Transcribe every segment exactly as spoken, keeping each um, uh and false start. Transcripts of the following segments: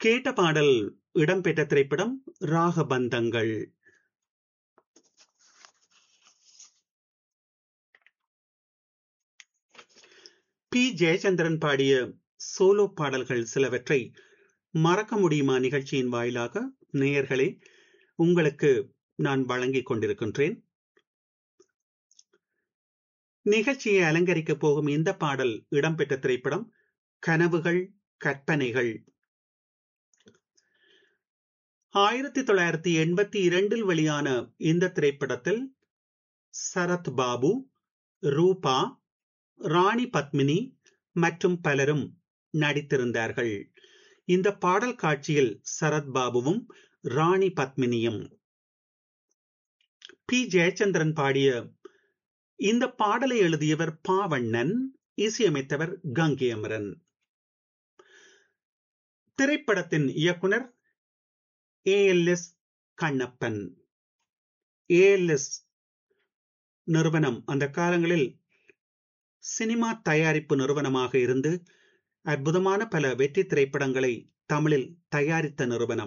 கேட்ட பாடல் இடம்பெற்ற திரைப்படம் ராகபந்தங்கள். பி ஜெயச்சந்திரன் பாடிய சோலோ பாடல்கள் சிலவற்றை மறக்க முடியுமா நிகழ்ச்சியின் வாயிலாக நேயர்களே உங்களுக்கு நான் வழங்கிக் கொண்டிருக்கின்றேன். நிகழ்ச்சியை அலங்கரிக்க போகும் இந்த பாடல் இடம்பெற்ற திரைப்படம் கனவுகள் கற்பனைகள். ஆயிரத்தி தொள்ளாயிரத்தி எண்பத்தி இரண்டில் வெளியான இந்த திரைப்படத்தில் சரத் பாபு, ரூபா, ராணி பத்மினி மற்றும் பலரும் நடித்திருந்தார்கள். இந்த பாடல் காட்சியில் சரத் பாபுவும் ராணி பத்மினியும். பி ஜெயச்சந்திரன் பாடிய இந்த பாடலை எழுதியவர் பாவண்ணன், இசையமைத்தவர் கங்கை அமரன். திரைப்படத்தின் இயக்குனர் A L S Kannappan. A L S நிறுவனம் அந்த காலங்களில் சினிமா தயாரிப்பு நிறுவனமாக இருந்து அற்புதமான பல வெற்றி திரைப்படங்களை தமிழில் தயாரித்த நிறுவனம்.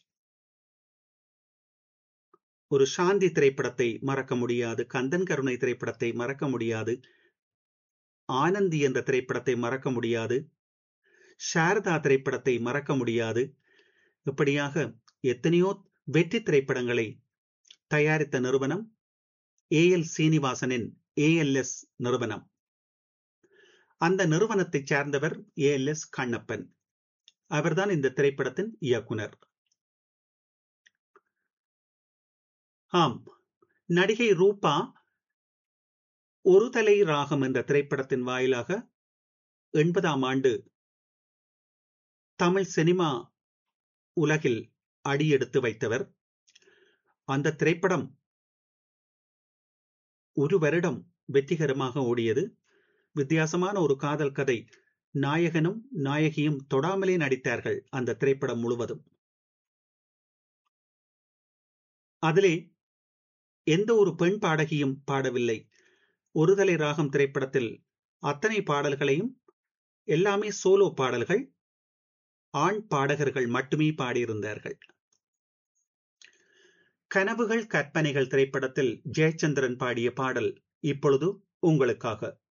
ஒரு சாந்தி திரைப்படத்தை மறக்க முடியாது, கந்தன் கருணை திரைப்படத்தை மறக்க முடியாது, ஆனந்தி என்ற திரைப்படத்தை மறக்க முடியாது, சாரதா திரைப்படத்தை மறக்க முடியாது. இப்படியாக எத்தனையோ வெற்றி திரைப்படங்களை தயாரித்த நிறுவனம் A L சீனிவாசனின் A L S நிறுவனம். அந்த நிறுவனத்தை சார்ந்தவர் ஏ எல் எஸ் கண்ணப்பன். அவர்தான் இந்த திரைப்படத்தின் இயக்குனர். ஆம், நடிகை ரூபா ஒரு தலை ராகம் என்ற திரைப்படத்தின் வாயிலாக எண்பதாம் ஆண்டு தமிழ் சினிமா உலகில் அடியெடுத்து வைத்தவர். அந்த திரைப்படம் ஒரு வருடம் வெற்றிகரமாக ஓடியது. வித்தியாசமான ஒரு காதல் கதை. நாயகனும் நாயகியும் தொடாமலே நடித்தார்கள் அந்த திரைப்படம் முழுவதும். அதிலே எந்த ஒரு பெண் பாடகியும் பாடவில்லை. ஒருதலை ராகம் திரைப்படத்தில் அத்தனை பாடல்களையும் எல்லாமே சோலோ பாடல்கள், ஆண் பாடகர்கள் மட்டுமே பாடியிருந்தார்கள். கனவுகள் கற்பனைகள் திரைப்படத்தில் ஜெயச்சந்திரன் பாடிய பாடல் இப்பொழுது உங்களுக்காக.